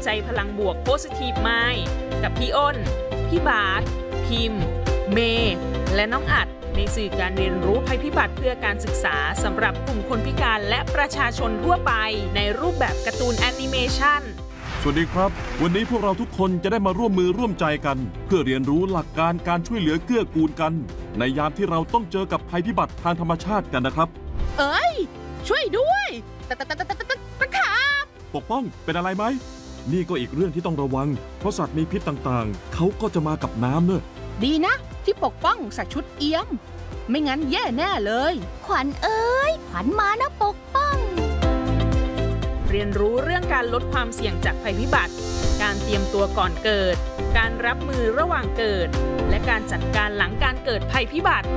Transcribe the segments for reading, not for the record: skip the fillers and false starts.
ใจพลังบวก Positive Mind กับพี่อ้นพี่บาสพิมพ์เมย์และน้องอัดในสื่อการเรียนรู้ภัยพิบัติเพื่อการศึกษาสำหรับกลุ่มคนพิการและประชาชนทั่วไปในรูปแบบการ์ตูนแอนิเมชันสวัสดีครับวันนี้พวกเราทุกคนจะได้มาร่วมมือร่วมใจกันเพื่อเรียนรู้หลักการการช่วยเหลือเกื้อกูลกันในยามที่เราต้องเจอกับภัยพิบัติทางธรรมชาติกันนะครับช่วยด้วยตะขาบปกป้องเป็นอะไรไหมนี่ก็อีกเรื่องที่ต้องระวังเพราะสัตว์มีพิษต่างๆเขาก็จะมากับน้ำเนอะดีนะที่ปกป้องใส่ชุดเอี้ยมไม่งั้นแย่แน่เลยขวัญเอ้ยขวัญมานะปกป้องเรียนรู้เรื่องการลดความเสี่ยงจากภัยพิบัติการเตรียมตัวก่อนเกิดการรับมือระหว่างเกิดและการจัดการหลังการเกิดภัยพิบัติ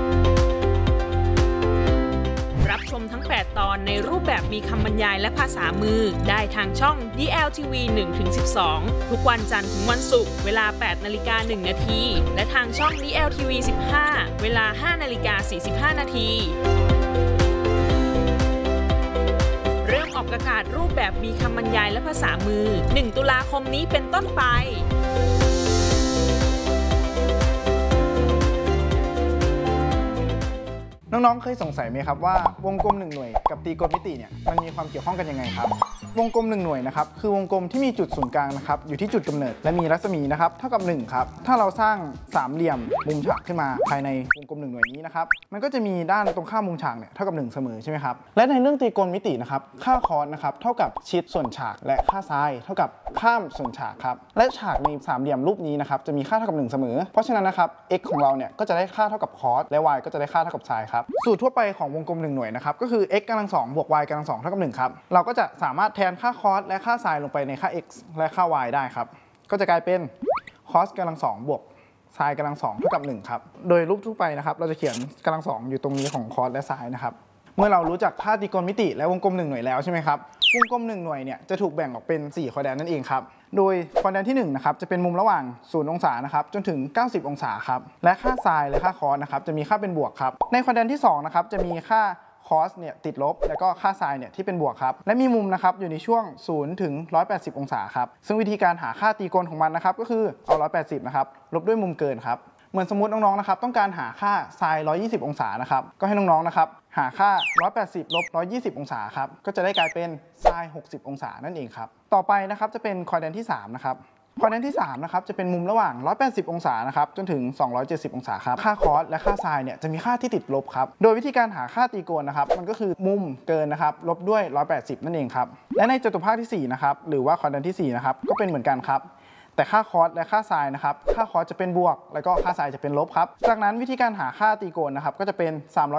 รับชมทั้ง8ตอนในรูปแบบมีคำบรรยายและภาษามือได้ทางช่อง DLTV 1-12 ทุกวันจันทร์ถึงวันศุกร์เวลา 8:01 น.และทางช่อง DLTV 15 เวลา 5:45 น.เริ่มออกอากาศรูปแบบมีคำบรรยายและภาษามือ 1 ตุลาคมนี้เป็นต้นไปน้องๆเคยสงสัยไหมครับว่าวงกลม1หน่วยกับตรีโกณมิติเนี่ยมันมีความเกี่ยวข้องกันยังไงครับวงกลม1หน่วยนะครับคือวงกลมที่มีจุดศูนย์กลางนะครับอยู่ที่จุดกำเนิดและมีรัศมีนะครับเท่ากับ1ครับถ้าเราสร้างสามเหลี่ยมมุมฉากขึ้นมาภายในวงกลม1หน่วยนี้นะครับมันก็จะมีด้านตรงข้ามมุมฉากเนี่ยเท่ากับ1เสมอใช่ไหมครับและในเรื่องตรีโกณมิตินะครับค่าคอสนะครับเท่ากับชิดส่วนฉากและค่าไซน์เท่ากับข้ามส่วนฉากครับและฉากในสามเหลี่ยมรูปนี้นะครับจะมีค่าเท่ากับ1เสมอเพราะฉะนั้นนะครับ x ของเราเนี่ยก็จะได้ค่าเท่ากับคอสและ y ก็จะได้ค่าเท่ากับไซน์ครับสูตรทั่วไปของวงกลม1หน่วยนะครับก็คือ x กำลัง2บวก y กำลัง2เท่ากับ1ครับเราก็จะสามารถแทนค่าคอสและค่าไซน์ลงไปในค่า x และค่า y ได้ครับก็จะกลายเป็น cos กำลัง2บวก sin กำลัง2เท่ากับ1ครับโดยรูปทั่วไปนะครับเราจะเขียนกำลัง2อยู่ตรงนี้ของ cos และ sin นะครับเมื่อเรารู้จักค่าตรีโกณมิติและวงกลม1หน่วยแล้วใช่ไหมครับวงกลม1หน่วยเนี่ยจะถูกแบ่งออกเป็น4ควอแดนนั่นเองครับโดยควอแดนที่1นะครับจะเป็นมุมระหว่าง0องศานะครับจนถึง90องศาครับและค่าไซน์และค่าคอสนะครับจะมีค่าเป็นบวกครับในควอแดนที่2นะครับจะมีค่าคอสเนี่ยติดลบแล้วก็ค่าไซน์เนี่ยที่เป็นบวกครับและมีมุมนะครับอยู่ในช่วง0ถึง180องศาครับซึ่งวิธีการหาค่าตรีโกณของมันนะครับก็คือเอา180นะครับลบด้วยมุมเกินครับเหมือนสมมติน้องๆนะครับต้องการหาค่าไซน์120องศานะครับก็ให้น้องๆนะครับหาค่า180ลบ120องศาครับก็จะได้กลายเป็นไซน์60องศานั่นเองครับต่อไปนะครับจะเป็นควอแดนที่3นะครับควอแดนที่3นะครับจะเป็นมุมระหว่าง180องศานะครับจนถึง270องศาครับค่าคอสและค่าไซน์เนี่ยจะมีค่าที่ติดลบครับโดยวิธีการหาค่าตรีโกณนะครับมันก็คือมุมเกินนะครับลบด้วย180นั่นเองครับและในจตุภาคที่4นะครับหรือว่าควอแดนที่4นะครับก็เป็นเหมือนกันครับแต่ค่าคอสและค่าไซน์นะครับค่าคอสจะเป็นบวกแล้วก็ค่าไซน์จะเป็นลบครับจากนั้นวิธีการหาค่าตรีโกณนะครับก็จะเป็น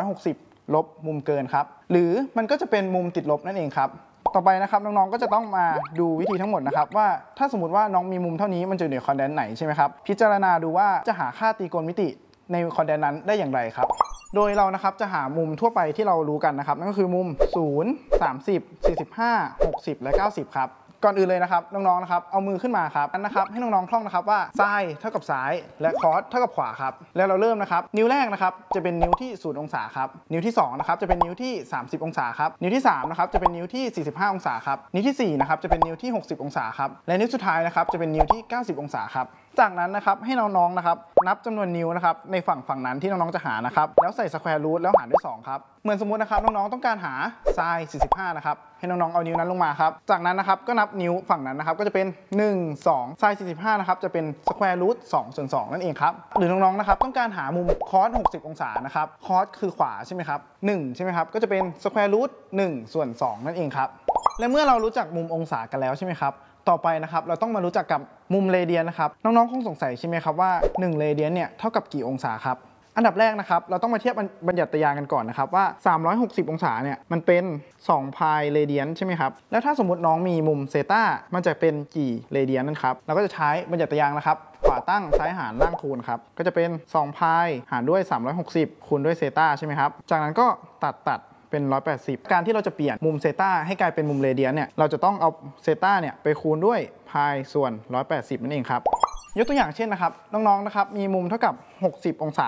360ลบมุมเกินครับหรือมันก็จะเป็นมุมติดลบนั่นเองครับต่อไปนะครับน้องๆก็จะต้องมาดูวิธีทั้งหมดนะครับว่าถ้าสมมติว่าน้องมีมุมเท่านี้มันจะอยู่ในควอแดนไหนใช่ไหมครับพิจารณาดูว่าจะหาค่าตรีโกณมิติในควอแดนนั้นได้อย่างไรครับโดยเรานะครับจะหามุมทั่วไปที่เรารู้กันนะครับนั่นก็คือมุม0 30 45 60และ90ครับก่อนอื่นเลยนะครับน้องๆนะครับเอามือขึ้นมาครับนะครับให้น้องๆท่องนะครับว่าไซน์เท่ากับซ้ายและคอสเท่ากับขวาครับแล้วเราเริ่มนะครับนิ้วแรกนะครับจะเป็นนิ้วที่0องศาครับนิ้วที่2นะครับจะเป็นนิ้วที่30องศาครับนิ้วที่3นะครับจะเป็นนิ้วที่45องศาครับนิ้วที่4นะครับจะเป็นนิ้วที่60องศาครับและนิ้วสุดท้ายนะครับจะเป็นนิ้วที่90องศาครับจากนั้นนะครับให้น้องๆนะครับนับจำนวนนิ้วนะครับในฝั่งนั้นที่น้องๆจะหานะครับแล้วใส่สแควร์รูทแล้วหารด้วย2ครับเหมือนสมมุตินะครับน้องๆต้องการหาไซน์45นะครับให้น้องๆเอานิ้วนั้นลงมาครับจากนั้นนะครับก็นับนิ้วฝั่งนั้นนะครับก็จะเป็น1 2ไซน์45นะครับจะเป็นสแควร์รูท2ส่วน2นั่นเองครับหรือน้องๆนะครับต้องการหามุมคอส60องศานะครับคอสคือขวาใช่ไหมครับ1ใช่ไหมครับก็จะเป็นสแควร์รูท1ส่วน2นั่นเองครับและเมื่อเรารู้จักมุมองศากันแล้วใช่ไหมครับต่อไปนะครับเราต้องมารู้จักกับมุมเรเดียนนะครับน้องๆคงสงสัยใช่ไหมครับว่า1เรเดียนเนี่ยเท่ากับกี่องศาครับอันดับแรกนะครับเราต้องมาเทียบบัญญัติยากันก่อนนะครับว่า360องศาเนี่ยมันเป็น2พายเรเดียนใช่ไหมครับแล้วถ้าสมมติน้องมีมุมเซต้ามันจะเป็นกี่เรเดียนนั่นครับเราก็จะใช้บัญญัติยานะครับขวาตั้งซ้ายหารล่างคูณครับก็จะเป็น2พายหารด้วย360คูณด้วยเซต้าใช่ไหมครับจากนั้นก็ตัดเป็น180การที่เราจะเปลี่ยนมุมเซต้าให้กลายเป็นมุมเรเดียนเนี่ยเราจะต้องเอาเซต้าเนี่ยไปคูณด้วยพายส่วน180นั่นเองครับยกตัวอย่างเช่นนะครับน้องๆนะครับมีมุมเท่ากับ60องศา